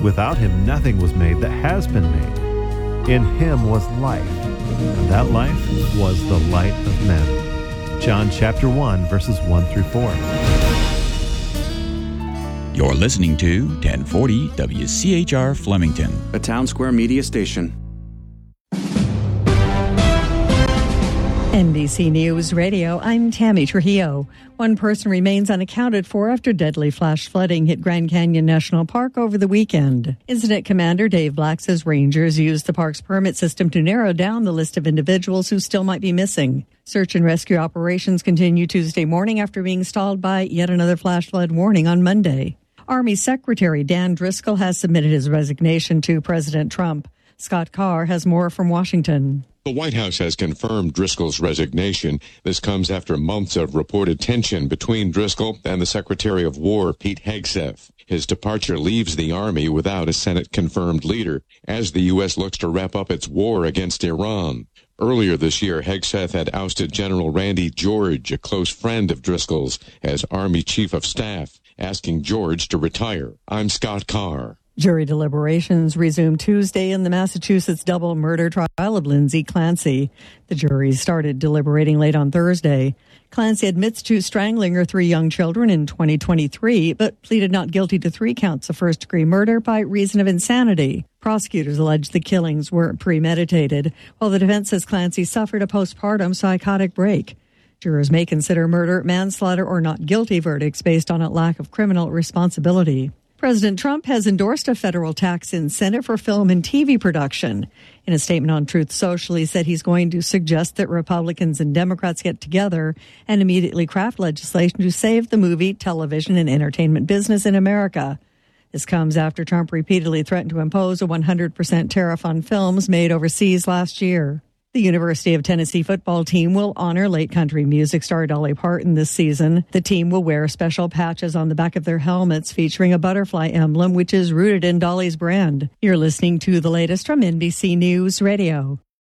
Without him, nothing was made that has been made. In him was life, and that life was the light of men. John chapter 1, verses 1 through 4. You're listening to 1040 WCHR Flemington, a Town Square media station. NBC News Radio, I'm Tammy Trujillo. One person remains unaccounted for after deadly flash flooding hit Grand Canyon National Park over the weekend. Incident Commander Dave Black says rangers used the park's permit system to narrow down the list of individuals who still might be missing. Search and rescue operations continue Tuesday morning after being stalled by yet another flash flood warning on Monday. Army Secretary Dan Driscoll has submitted his resignation to President Trump. Scott Carr has more from Washington. The White House has confirmed Driscoll's resignation. This comes after months of reported tension between Driscoll and the Secretary of War, Pete Hegseth. His departure leaves the Army without a Senate-confirmed leader as the U.S. looks to wrap up its war against Iran. Earlier this year, Hegseth had ousted General Randy George, a close friend of Driscoll's, as Army Chief of Staff, asking George to retire. I'm Scott Carr. Jury deliberations resumed Tuesday in the Massachusetts double murder trial of Lindsay Clancy. The jury started deliberating late on Thursday. Clancy admits to strangling her 3 young children in 2023, but pleaded not guilty to 3 counts of first-degree murder by reason of insanity. Prosecutors allege the killings were premeditated, while the defense says Clancy suffered a postpartum psychotic break. Jurors may consider murder, manslaughter, or not guilty verdicts based on a lack of criminal responsibility. President Trump has endorsed a federal tax incentive for film and TV production. In a statement on Truth Social, he said he's going to suggest that Republicans and Democrats get together and immediately craft legislation to save the movie, television, and entertainment business in America. This comes after Trump repeatedly threatened to impose a 100% tariff on films made overseas last year. The University of Tennessee football team will honor late country music star Dolly Parton this season. The team will wear special patches on the back of their helmets featuring a butterfly emblem, which is rooted in Dolly's brand. You're listening to the latest from NBC News Radio.